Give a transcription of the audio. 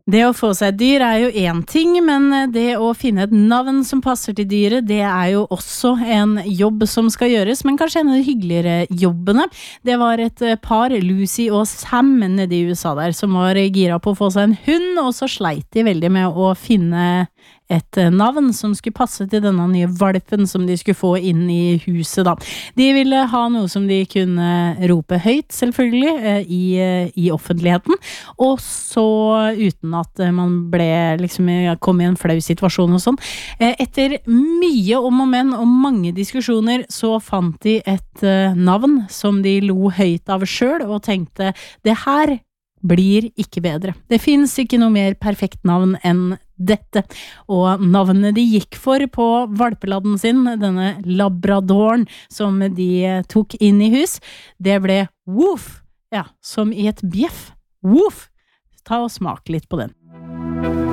Det å få seg dyr jo en ting, men det å finne et navn som passer til dyret, det jo også en jobb som skal gjøres, men kanskje en av de hyggeligere jobbene. Det var et par, Lucy og Sam, nede i USA der, som var gira på å få seg en hund, og så sleit de veldig med å finne et navn som skulle passe til denne nye valpen som de skulle få inn i huset da. De ville ha noe som de kunne rope høyt, selvfølgelig, i offentligheten, og så uten at man kom i en flau situasjon og sånn. Etter mye om og men og mange diskusjoner så fant de et navn som de lo høyt av selv og tenkte, det her blir ikke bedre. Det finnes ikke noe mer perfekt navn enn dette, og navnet de gikk for på valpeladden sin, denne labradoren som de tok inn i hus, det ble Woof, ja, som i et bjeff. Woof! Ta og smak litt på den.